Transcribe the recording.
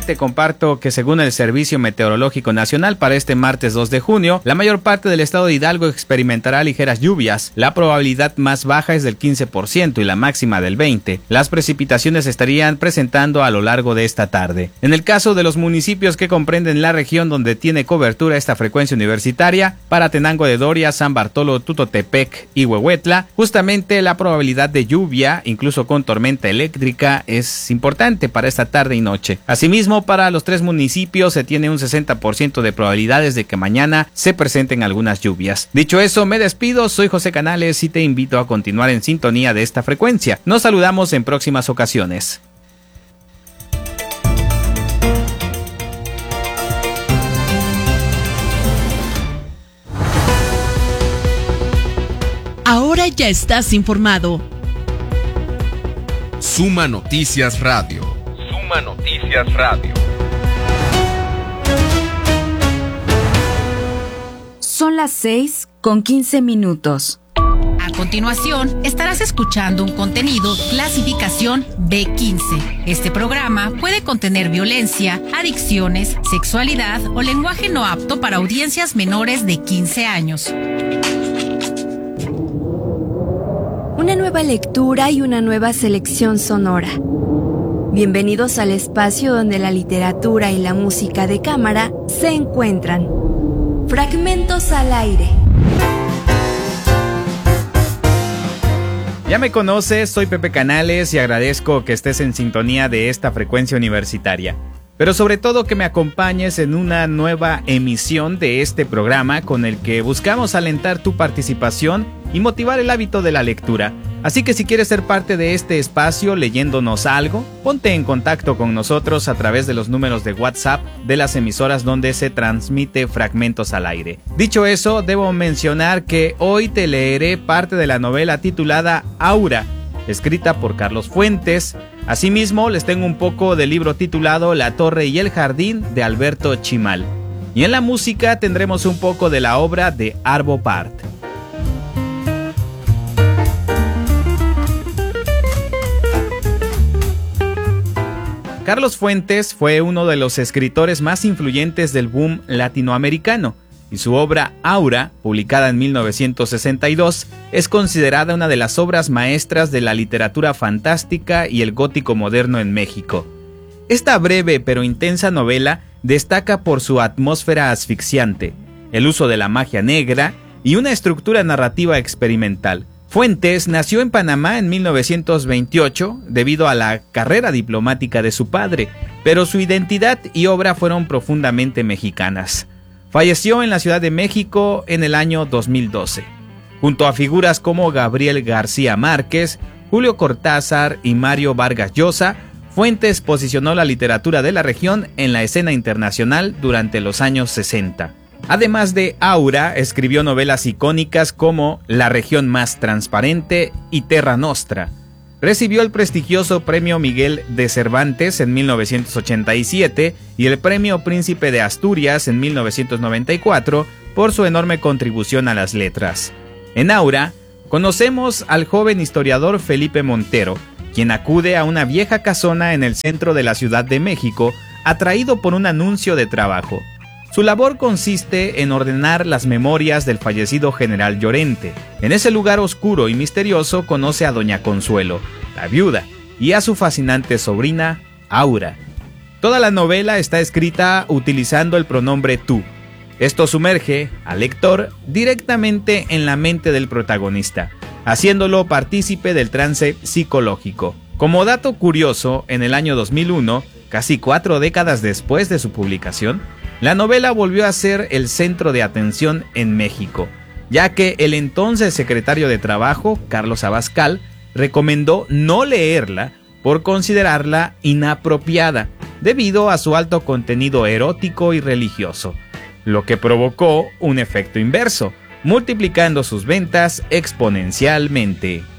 te comparto que según el Servicio Meteorológico Nacional, para este martes 2 de junio, la mayor parte del estado de Hidalgo experimentará ligeras lluvias. La probabilidad más baja es del 15% y la máxima del 20%. Las precipitaciones se estarían presentando a lo largo de esta tarde. En el caso de los municipios que comprenden la región donde tiene cobertura esta frecuencia universitaria, para Tenango de Doria, San Bartolo, Tutotepec y Huehuetla, justamente la probabilidad de lluvia, incluso con tormenta eléctrica, es importante para esta tarde y noche. Asimismo, para los 3 municipios se tiene un 60% de probabilidades de que mañana se presenten algunas lluvias. Dicho eso, me despido, soy José Canales y te invito a continuar en sintonía de esta frecuencia. Nos saludamos en próximas ocasiones. Ahora ya estás informado. Suma Noticias Radio. Suma Noticias Radio. Son las 6:15. A continuación, estarás escuchando un contenido clasificación B15. Este programa puede contener violencia, adicciones, sexualidad o lenguaje no apto para audiencias menores de 15 años. Una nueva lectura y una nueva selección sonora. Bienvenidos al espacio donde la literatura y la música de cámara se encuentran. Fragmentos al aire. Ya me conoces, soy Pepe Canales y agradezco que estés en sintonía de esta frecuencia universitaria. Pero sobre todo que me acompañes en una nueva emisión de este programa con el que buscamos alentar tu participación y motivar el hábito de la lectura. Así que si quieres ser parte de este espacio leyéndonos algo, ponte en contacto con nosotros a través de los números de WhatsApp de las emisoras donde se transmite Fragmentos al Aire. Dicho eso, debo mencionar que hoy te leeré parte de la novela titulada Aura, escrita por Carlos Fuentes. Asimismo, les tengo un poco del libro titulado La Torre y el Jardín de Alberto Chimal. Y en la música tendremos un poco de la obra de Arvo Pärt. Carlos Fuentes fue uno de los escritores más influyentes del boom latinoamericano, y su obra Aura, publicada en 1962, es considerada una de las obras maestras de la literatura fantástica y el gótico moderno en México. Esta breve pero intensa novela destaca por su atmósfera asfixiante, el uso de la magia negra y una estructura narrativa experimental. Fuentes nació en Panamá en 1928 debido a la carrera diplomática de su padre, pero su identidad y obra fueron profundamente mexicanas. Falleció en la Ciudad de México en el año 2012. Junto a figuras como Gabriel García Márquez, Julio Cortázar y Mario Vargas Llosa, Fuentes posicionó la literatura de la región en la escena internacional durante los años 60. Además de Aura, escribió novelas icónicas como La región más transparente y Terra Nostra. Recibió el prestigioso Premio Miguel de Cervantes en 1987 y el Premio Príncipe de Asturias en 1994 por su enorme contribución a las letras. En Aura, conocemos al joven historiador Felipe Montero, quien acude a una vieja casona en el centro de la Ciudad de México, atraído por un anuncio de trabajo. Su labor consiste en ordenar las memorias del fallecido general Llorente. En ese lugar oscuro y misterioso conoce a Doña Consuelo, la viuda, y a su fascinante sobrina, Aura. Toda la novela está escrita utilizando el pronombre tú. Esto sumerge al lector directamente en la mente del protagonista, haciéndolo partícipe del trance psicológico. Como dato curioso, en el año 2001, casi 4 décadas después de su publicación, la novela volvió a ser el centro de atención en México, ya que el entonces secretario de Trabajo, Carlos Abascal, recomendó no leerla por considerarla inapropiada, debido a su alto contenido erótico y religioso, lo que provocó un efecto inverso, multiplicando sus ventas exponencialmente.